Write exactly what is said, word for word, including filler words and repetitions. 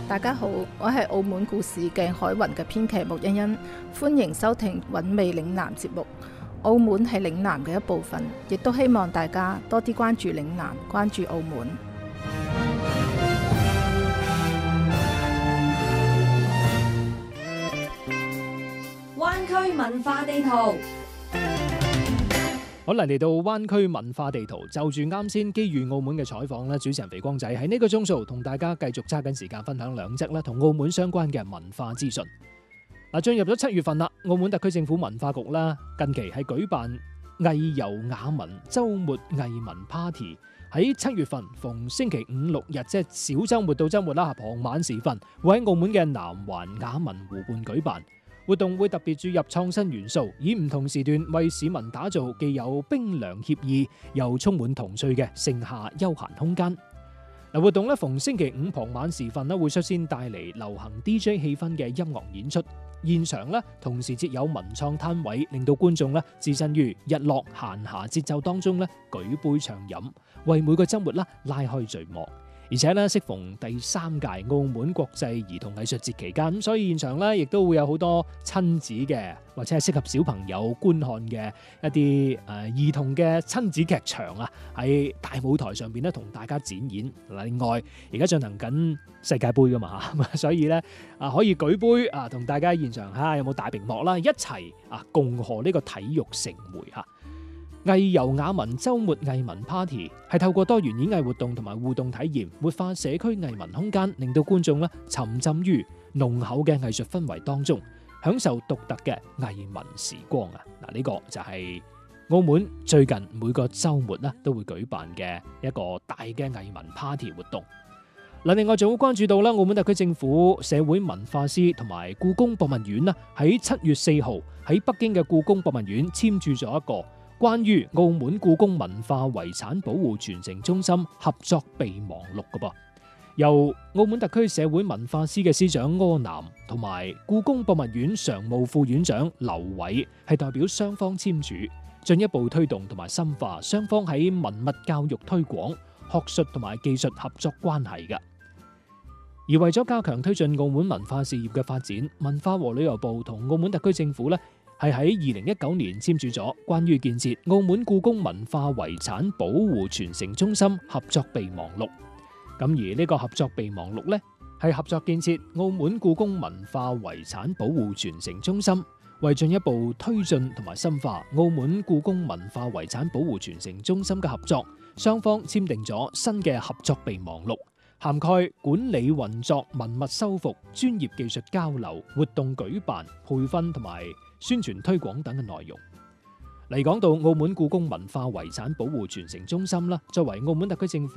大家好，我係澳門故事鏡海雲嘅編劇穆欣欣，歡迎收聽韻味嶺南節目。澳門係嶺南嘅一部分，亦都希望大家多啲關注嶺南，關注澳門。 灣區文化地圖。 好啦，嚟到灣區文化地圖，就住啱先基於澳門嘅採訪咧，主持人肥光仔喺呢個鐘數同大家繼續揸緊時間分享兩則咧同澳門相關嘅文化資訊。嗱，進入咗七月份啦，澳門特區政府文化局啦，近期係舉辦藝遊雅文週末藝文 party， 喺七月份逢星期五六日，即係小週末到週末啦，傍晚時分會喺澳門嘅南環雅文湖畔舉辦。活動會特別注入創新元素，以唔同時段為市民打造既有冰涼愜意又充滿童趣嘅盛夏休閒空間。嗱，活動咧逢星期五傍晚時分咧會率先帶嚟流行 D J 氣氛嘅音樂演出，現場咧同時設有文創攤位，令到觀眾咧置身於日落閒暇節奏當中咧舉杯暢飲，為每個週末啦拉開序幕。而且咧，適逢第三屆澳門國際兒童藝術節期間，咁所以現場咧亦都會有好多親子嘅或者係適合小朋友觀看嘅一啲誒、呃、兒童嘅親子劇場啊，喺大舞台上邊咧同大家展演。另外，而家進行緊世界盃噶嘛嚇，所以咧啊可以舉杯啊，同大家現場嚇、啊、有冇大屏幕啦，一齊啊共賀呢個體育盛會嚇。藝遊雅文週末藝文 party 係透過多元演藝活動同埋互動體驗，活化社區藝文空間，令到觀眾咧沉浸於濃厚嘅藝術氛圍當中，享受獨特嘅藝文時光啊！嗱，呢個就係澳門最近每個週末咧都會舉辦嘅一個大嘅藝文 party 活動。嗱，另外仲會關注到啦，澳門特區政府社會文化司同埋故宮博物院啦，喺七月四號喺北京嘅故宮博物院簽署咗一個關於澳門故宮文化遺產保護傳承中心合作備忘錄嘅噃，由澳門特區社會文化司嘅司長柯南同埋故宮博物院常務副院長劉偉係代表雙方簽署，進一步推動同埋深化雙方喺文物教育推廣、學術同埋技術合作關係嘅。而為咗加強推進澳門文化事業嘅發展，文化和旅遊部同澳門特區政府咧，係喺二零一九年簽署咗關於建設澳門故宮文化遺產保護傳承中心合作備忘錄。咁而呢個合作備忘錄呢，係合作建設澳門故宮文化遺產保護傳承中心，為進一步推進同埋深化澳門故宮文化遺產保護傳承中心嘅合作，雙方簽訂咗新嘅合作備忘錄，涵蓋管理運作、文物修復、專業技術交流、活動舉辦、培訓同埋宣傳推廣等嘅內容。嚟講到澳門故宮文化遺產保護傳承中心啦，作為澳門特區政府